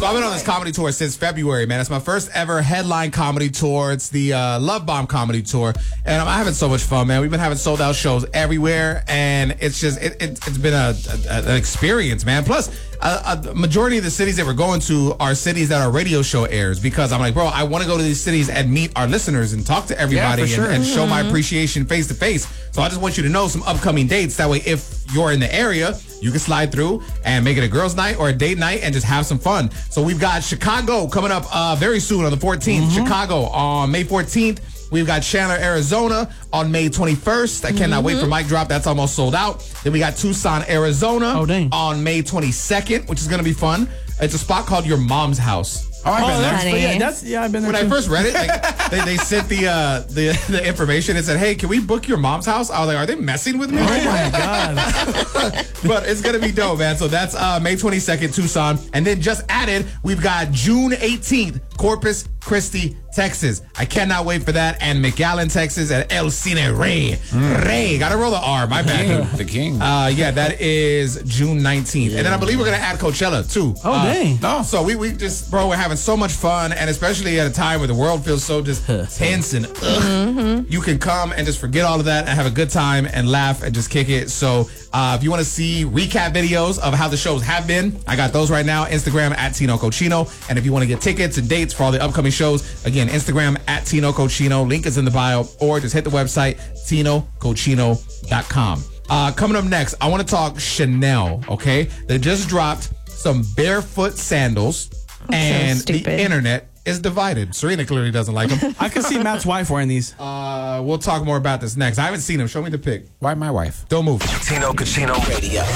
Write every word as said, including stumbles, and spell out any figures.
So I've been on this comedy tour since February, man. It's my first ever headline comedy tour. It's the uh, Love Bomb comedy tour, and I'm having so much fun, man. We've been having sold out shows everywhere, and it's just it, it, it's been a, a an experience, man. Plus, a, a majority of the cities that we're going to are cities that our radio show airs, because I'm like, bro, I want to go to these cities and meet our listeners and talk to everybody, yeah, and, sure. and show mm-hmm. my appreciation face to face. So I just want you to know some upcoming dates. That way, if you're in the area, you can slide through and make it a girls' night or a date night and just have some fun. So we've got Chicago coming up uh, very soon on the fourteenth. Mm-hmm. Chicago on May fourteenth. We've got Chandler, Arizona on May twenty-first. I cannot mm-hmm. wait for Mic Drop. That's almost sold out. Then we got Tucson, Arizona oh, dang. on May twenty-second, which is going to be fun. It's a spot called Your Mom's House. Oh, I've been oh, there. that's, Yeah, that's, yeah, I've been there. When too. I first read it, like, they, they sent the, uh, the the information and said, hey, can we book your mom's house? I was like, are they messing with me? Oh, my God. But it's going to be dope, man. So that's uh, May twenty-second, Tucson. And then just added, we've got June eighteenth, Corpus Christi, Texas. I cannot wait for that. And McAllen, Texas at El Cine Rey. Mm. Rey. Got to roll the R. My bad. The king. Uh, yeah, that is June nineteenth. Yeah. And then I believe we're going to add Coachella, too. Oh, uh, dang. No, so we, we just, bro, we're having so much fun. And especially at a time where the world feels so just tense and ugh, mm-hmm. you can come and just forget all of that and have a good time and laugh and just kick it. So uh, if you want to see recap videos of how the shows have been, I got those right now. Instagram at Tino Cochino. And if you want to get tickets and dates for all the upcoming shows, again, Instagram at Tino Cochino. Link is in the bio, or just hit the website, tino cochino dot com. Uh, coming up next, I want to talk Chanel, okay? They just dropped some barefoot sandals, and so the internet is divided. Serena clearly doesn't like them. I can see Matt's wife wearing these. Uh, we'll talk more about this next. I haven't seen them. Show me the pic. Why my wife? Don't move. Tino Cochino Radio.